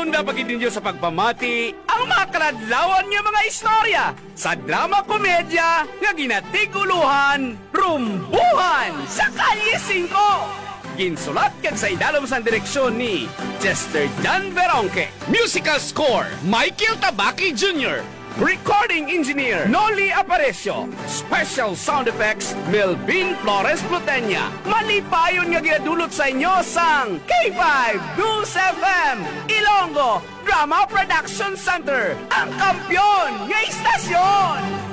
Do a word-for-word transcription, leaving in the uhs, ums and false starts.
Handa pagid ninyo sa pagpamati ang mga kaladlawan nga mga istorya sa drama komedya nga ginatiguluhan, Rumbuhan sa Kalye singko. Ginsulat kag sa idalom sa direksyon ni Chester Jan Veronque. Musical score, Michael Tabaki Junior Recording Engineer, Noli Aparecio. Special Sound Effects, Melvin Flores Plutenya. Malipayon nga ginadulot sa inyo sang K five News F M, Ilonggo Drama Production Center, ang kampyon nga istasyon.